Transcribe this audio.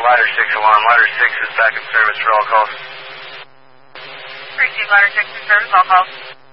Ladder 6 alarm. Ladder 6 is back in service for all calls. Receive Ladder 6 in service, all calls.